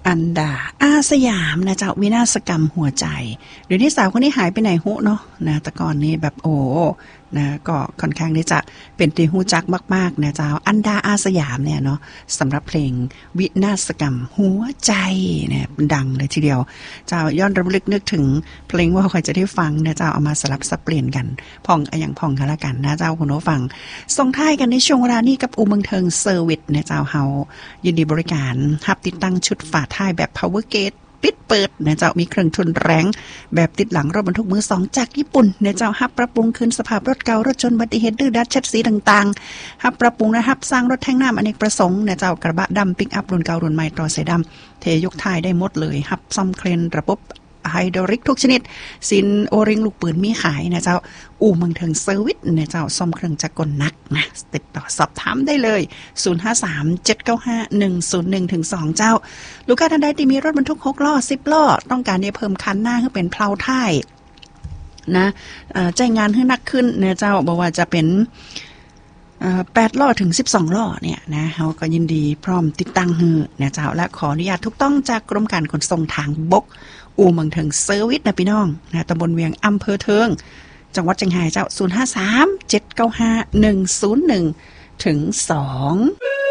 อันดาอาสยามนะเจ้าวินาศกรรมหัวใจเดี๋ยวนี้สาวคนนี้หายไปไหนหุเนาะนะแต่ก่อนนี้แบบโอ้นะก็ค่อนข้างที่จะเป็นที่ฮู้จักมากๆนะเจ้าอันดาอาสยามเนี่ยเนาะสำหรับเพลงวินาศกรรมหัวใจเนี่ยดังเลยทีเดียวเจ้าย้อนรำลึกนึกถึงเพลงว่าใครจะได้ฟังนะเจ้าเอามาสลับสับเปลี่ยนกันพองอย่างพองกันละกันนะเจ้าคุณผู้ฟังส่งท้ายกันในช่วงเวลานี้กับอูเมืองเทิงเซอร์วิสนะเจ้าเฮายินดีบริการรับติดตั้งชุดฝาท้ายแบบ power gateปิดเปิดนะเจ้ามีเครื่องทุนแรงแบบติดหลังรถบรรทุกมือสองจากญี่ปุ่นนะเจ้าฮับปรับปรุงคืนสภาพรถเก่ารถชนอุบัติเหตุดื้อดัดเช็ดสีต่างๆฮับปรับปรุงและฮับสร้างรถแท่งน้ำอเนกประสงค์นะเจ้ากระบะดำปิกอัพรุ่นเก่ารุ่นใหม่ต่อสายดำเทยกท้ายได้หมดเลยฮับซ่อมเครนระบบไฮดรอลิกทุกชนิดสินโอริงลูกปืนมีขายนะเจ้าอู่เมืองเทิงเซอร์วิสนะเจ้าซ่อมเครื่องจักรกลนักนะติดต่อสอบถามได้เลย053-795-101-2เจ้าลูกค้าท่านใดที่มีรถบรรทุก6ล้อ10ล้อต้องการจะเพิ่มคันหน้าให้เป็นเพลาท้ายนะใจงานให้นักขึ้นนะเจ้าบอกว่าจะเป็น8ล้อถึง12ล้อเนี่ยนะเขาก็ยินดีพร้อมติดตั้งให้นะเจ้าและขออนุญาตถูกต้องจากกรมการขนส่งทางบกอู่เมืองเทิงเซอร์วิสนะพี่น้องนะตำบลเวียงอำเภอเทิงจังหวัดเชียงรายเจ้า053-795-101-2